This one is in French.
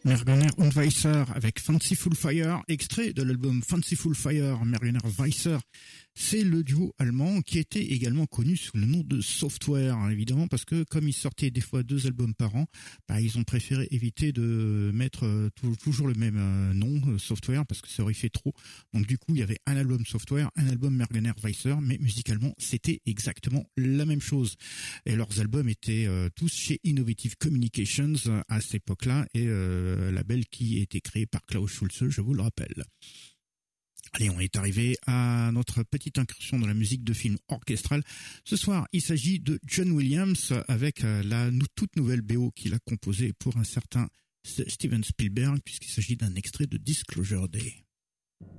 Mergener und Weiser avec Fanciful Fire, extrait de l'album Fanciful Fire, Mergener Weiser. C'est le duo allemand qui était également connu sous le nom de Software, évidemment, parce que comme ils sortaient des fois 2 albums par an, ils ont préféré éviter de mettre toujours le même nom, Software, parce que ça aurait fait trop. Donc du coup, il y avait un album Software, un album Mergener Weiser, mais musicalement, c'était exactement la même chose. Et leurs albums étaient tous chez Innovative Communications à cette époque-là, et label qui a été créé par Klaus Schulze, je vous le rappelle. Allez, on est arrivé à notre petite incursion dans la musique de film orchestrale. Ce soir, il s'agit de John Williams avec la toute nouvelle BO qu'il a composée pour un certain Steven Spielberg, puisqu'il s'agit d'un extrait de Disclosure Day.